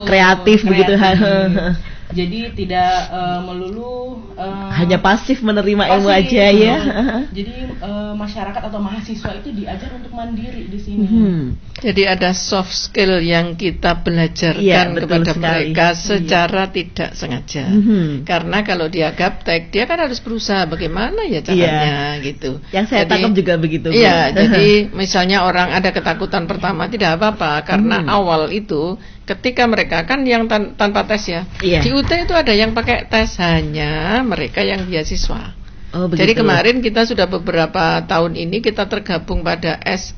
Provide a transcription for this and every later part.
kreatif begitu. Jadi tidak melulu hanya pasif menerima ilmu aja ya. Jadi masyarakat atau mahasiswa itu diajar untuk mandiri di sini. Jadi ada soft skill yang kita belajarkan kepada mereka secara tidak sengaja. Karena kalau dia gaptek, dia kan harus berusaha bagaimana ya caranya gitu. Yang saya tangkap juga begitu. Iya, jadi misalnya orang ada ketakutan pertama tidak apa-apa karena awal itu ketika mereka kan yang tanpa tes ya. Di UT itu ada yang pakai tes, hanya mereka yang beasiswa. Jadi kemarin kita sudah beberapa tahun ini kita tergabung pada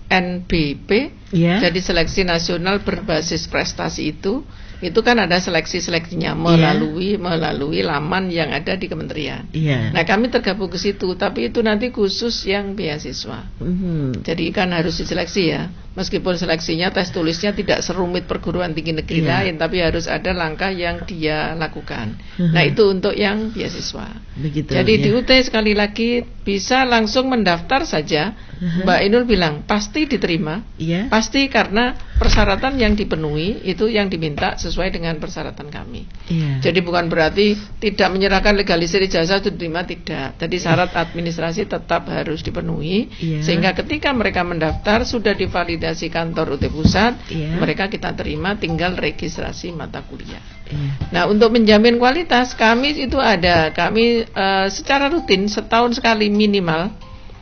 SNBP. Jadi seleksi nasional berbasis prestasi itu kan ada seleksinya melalui laman yang ada di kementerian. Nah kami tergabung ke situ, tapi itu nanti khusus yang beasiswa. Jadi kan harus diseleksi ya. Meskipun seleksinya tes tulisnya tidak serumit perguruan tinggi negeri lain, tapi harus ada langkah yang dia lakukan. Nah itu untuk yang beasiswa. Jadi di UT sekali lagi bisa langsung mendaftar saja. Mbak Inul bilang pasti diterima, pasti karena persyaratan yang dipenuhi itu yang diminta sesuai dengan persyaratan kami. Jadi bukan berarti tidak menyerahkan legalisir ijazah itu diterima, tidak. Jadi syarat administrasi tetap harus dipenuhi, sehingga ketika mereka mendaftar sudah divalidasi kantor UT Pusat, mereka kita terima, tinggal registrasi mata kuliah. Nah untuk menjamin kualitas kami itu kami secara rutin setahun sekali minimal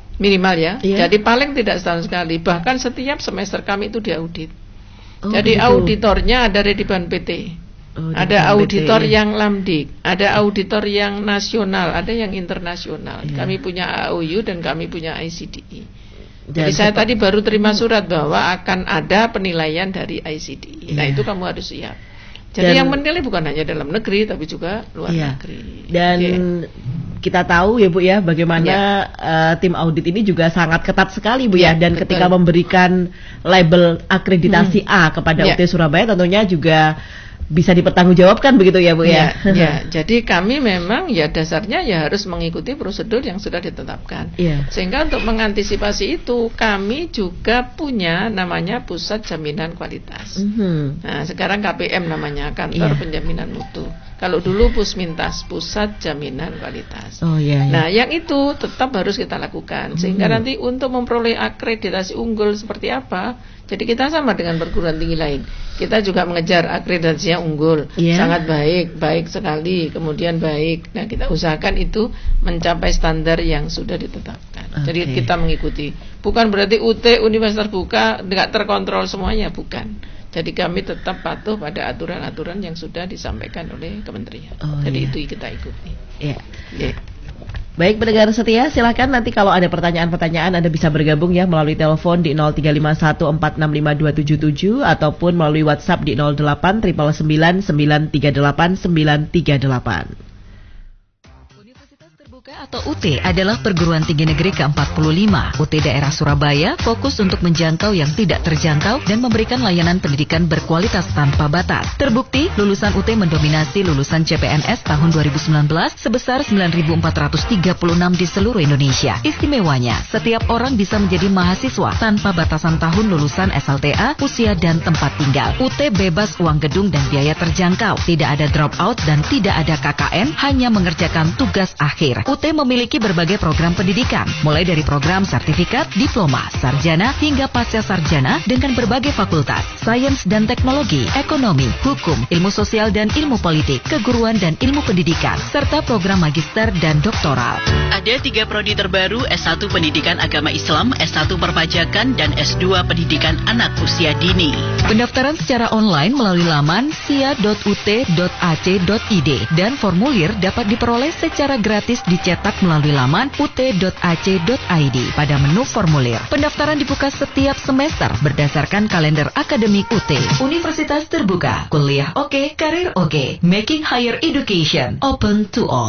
ya. Jadi paling tidak setahun sekali, bahkan setiap semester kami itu diaudit. Jadi auditornya ada Rediban PT, ada auditor yang Lamdik, ada auditor yang nasional, ada yang internasional. Kami punya AOU dan kami punya ICDI. Jadi saya tadi baru terima surat bahwa akan ada penilaian dari ICDI. Nah itu kamu harus siap. Jadi yang menilai bukan hanya dalam negeri tapi juga luar negeri. Dan kita tahu ya Bu ya bagaimana tim audit ini juga sangat ketat sekali Bu ya. Dan ketika memberikan label akreditasi A kepada UT Surabaya tentunya juga bisa dipertanggungjawabkan begitu ya Bu ya. Jadi kami memang ya dasarnya ya harus mengikuti prosedur yang sudah ditetapkan. Sehingga untuk mengantisipasi itu kami juga punya namanya Pusat Jaminan Kualitas. Nah sekarang KPM namanya, Kantor Penjaminan Mutu. Kalau dulu Pusmintas, Pusat Jaminan Kualitas. Nah yang itu tetap harus kita lakukan sehingga nanti untuk memperoleh akreditasi unggul seperti apa. Jadi kita sama dengan perguruan tinggi lain. Kita juga mengejar akreditasinya unggul, sangat baik sekali, kemudian baik. Nah kita usahakan itu mencapai standar yang sudah ditetapkan. Jadi kita mengikuti. Bukan berarti UT Universitas Terbuka tidak terkontrol semuanya, bukan. Jadi kami tetap patuh pada aturan-aturan yang sudah disampaikan oleh kementerian. Jadi itu kita ikuti. Baik pendengar setia, silakan nanti kalau ada pertanyaan-pertanyaan Anda bisa bergabung ya melalui telepon di 0351465977 ataupun melalui WhatsApp di 0899938938. Atau UT adalah perguruan tinggi negeri ke-45. UT daerah Surabaya fokus untuk menjangkau yang tidak terjangkau dan memberikan layanan pendidikan berkualitas tanpa batas. Terbukti, lulusan UT mendominasi lulusan CPNS tahun 2019 sebesar 9.436 di seluruh Indonesia. Istimewanya, setiap orang bisa menjadi mahasiswa tanpa batasan tahun lulusan SLTA, usia dan tempat tinggal. UT bebas uang gedung dan biaya terjangkau. Tidak ada drop out dan tidak ada KKN, hanya mengerjakan tugas akhir. UT memiliki berbagai program pendidikan, mulai dari program sertifikat, diploma, sarjana, hingga pasca sarjana dengan berbagai fakultas, sains dan teknologi, ekonomi, hukum, ilmu sosial dan ilmu politik, keguruan dan ilmu pendidikan, serta program magister dan doktoral. Ada 3 prodi terbaru, S1 Pendidikan Agama Islam, S1 Perpajakan, dan S2 Pendidikan Anak Usia Dini. Pendaftaran secara online melalui laman sia.ut.ac.id dan formulir dapat diperoleh secara gratis dicetak melalui laman ut.ac.id pada menu formulir. Pendaftaran dibuka setiap semester berdasarkan kalender akademik UT. Universitas Terbuka, kuliah oke, karir oke, making higher education open to all.